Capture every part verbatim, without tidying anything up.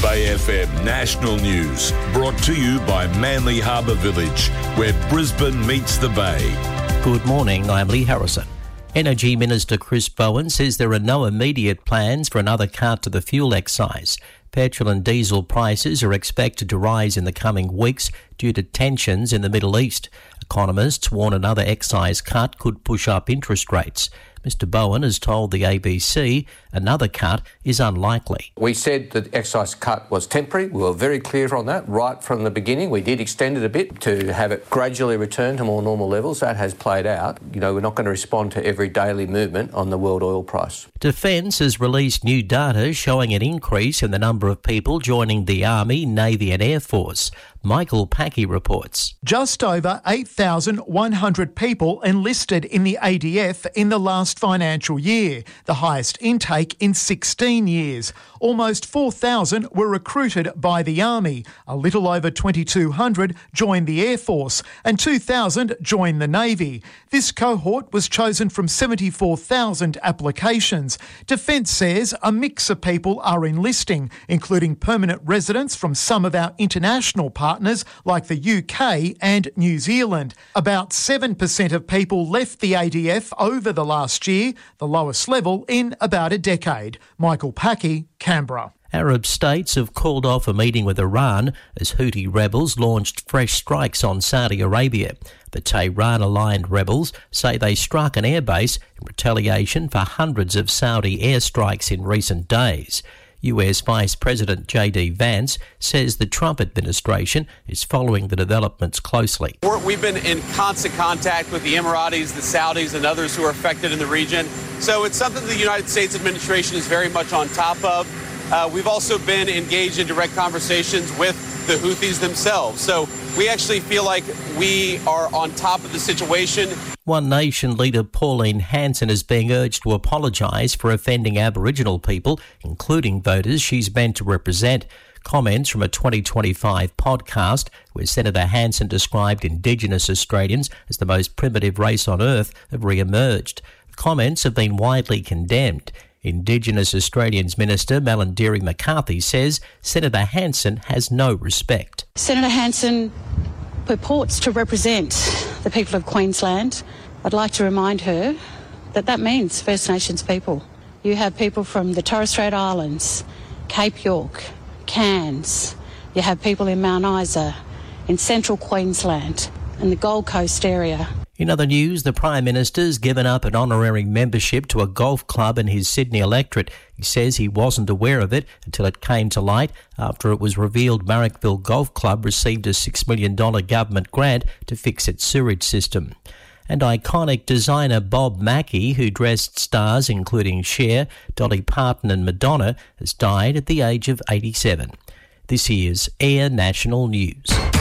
Bay F M National News, brought to you by Manly Harbour Village, where Brisbane meets the Bay. Good morning, I'm Lee Harrison. Energy Minister Chris Bowen says there are no immediate plans for another cut to the fuel excise. Petrol and diesel prices are expected to rise in the coming weeks due to tensions in the Middle East. Economists warn another excise cut could push up interest rates. Mister Bowen has told the A B C another cut is unlikely. We said that the excise cut was temporary. We were very clear on that right from the beginning. We did extend it a bit to have it gradually return to more normal levels. That has played out. You know, we're not going to respond to every daily movement on the world oil price. Defence has released new data showing an increase in the number of people joining the Army, Navy and Air Force. Michael Packey reports. Just over eight thousand one hundred people enlisted in the A D F in the last financial year, the highest intake in sixteen years. Almost four thousand were recruited by the Army, a little over twenty-two hundred joined the Air Force and two thousand joined the Navy. This cohort was chosen from seventy-four thousand applications. Defence says a mix of people are enlisting, including permanent residents from some of our international partners like the U K and New Zealand. About seven percent of people left the A D F over the last year, the lowest level in about a decade. Michael Packey, Canberra. Arab states have called off a meeting with Iran as Houthi rebels launched fresh strikes on Saudi Arabia. The Tehran-aligned rebels say they struck an airbase in retaliation for hundreds of Saudi airstrikes in recent days. U S Vice President J D Vance says the Trump administration is following the developments closely. We've been in constant contact with the Emiratis, the Saudis, and others who are affected in the region. So it's something the United States administration is very much on top of. Uh, we've also been engaged in direct conversations with the Houthis themselves. So we actually feel like we are on top of the situation. One Nation leader Pauline Hanson is being urged to apologise for offending Aboriginal people, including voters she's meant to represent. Comments from a twenty twenty-five podcast where Senator Hanson described Indigenous Australians as the most primitive race on earth have re-emerged. The comments have been widely condemned. Indigenous Australians Minister Malarndirri McCarthy says Senator Hanson has no respect. Senator Hanson purports to represent the people of Queensland. I'd like to remind her that that means First Nations people. You have people from the Torres Strait Islands, Cape York, Cairns. You have people in Mount Isa, in central Queensland and the Gold Coast area. In other news, the Prime Minister's given up an honorary membership to a golf club in his Sydney electorate. He says he wasn't aware of it until it came to light after it was revealed Marrickville Golf Club received a six million dollars government grant to fix its sewage system. And iconic designer Bob Mackie, who dressed stars including Cher, Dolly Parton and Madonna, has died at the age of eighty-seven. This is Air National News.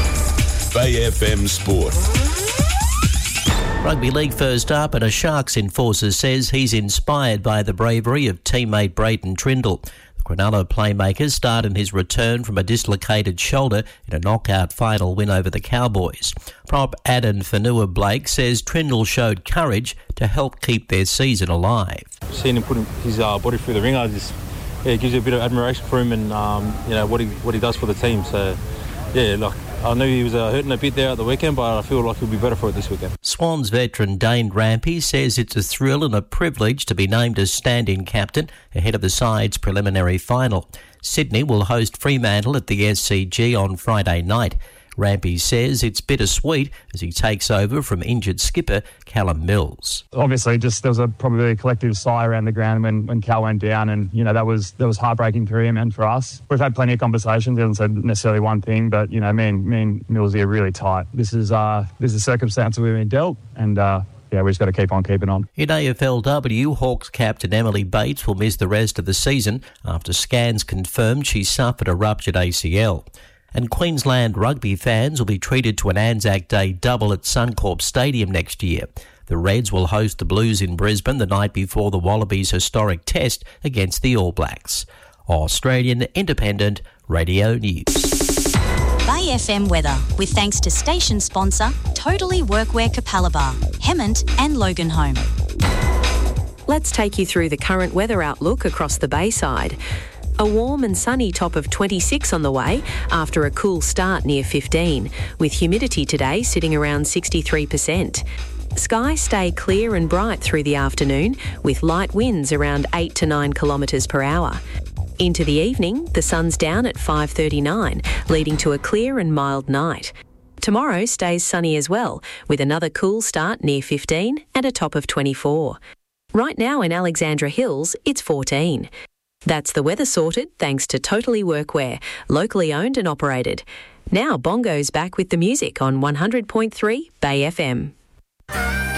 Bay F M Sport. Rugby League first up, and a Sharks enforcer says he's inspired by the bravery of teammate Brayton Trindle. The Cronulla playmaker started his return from a dislocated shoulder in a knockout final win over the Cowboys. Prop Adam Fanua Blake says Trindle showed courage to help keep their season alive. Seeing him put his uh, body through the ringer just yeah, it gives you a bit of admiration for him and um, you know what he what he does for the team. So yeah, like. I knew he was uh, hurting a bit there at the weekend, but I feel like he'll be better for it this weekend. Swans veteran Dane Rampy says it's a thrill and a privilege to be named as stand-in captain ahead of the side's preliminary final. Sydney will host Fremantle at the S C G on Friday night. Rampy says it's bittersweet as he takes over from injured skipper Callum Mills. Obviously, just there was a probably a collective sigh around the ground when, when Cal went down, and you know that was that was heartbreaking for him and for us. We've had plenty of conversations. He hasn't said necessarily one thing, but you know, me and me and Millsy are really tight. This is uh this is a circumstance we've been dealt, and uh, yeah, we just got to keep on keeping on. In A F L W, Hawks captain Emily Bates will miss the rest of the season after scans confirmed she suffered a ruptured A C L. And Queensland rugby fans will be treated to an Anzac Day double at Suncorp Stadium next year. The Reds will host the Blues in Brisbane the night before the Wallabies' historic test against the All Blacks. Australian Independent Radio News. Bay F M weather, with thanks to station sponsor Totally Workwear Capalaba, Hemmant and Loganholme. Let's take you through the current weather outlook across the Bayside. A warm and sunny top of twenty-six on the way after a cool start near fifteen, with humidity today sitting around sixty-three percent. Skies stay clear and bright through the afternoon, with light winds around eight to nine kilometres per hour. Into the evening, the sun's down at five thirty-nine, leading to a clear and mild night. Tomorrow stays sunny as well, with another cool start near fifteen and a top of twenty-four. Right now in Alexandra Hills, it's fourteen. That's the weather sorted thanks to Totally Workwear, locally owned and operated. Now Bongo's back with the music on one hundred point three Bay F M.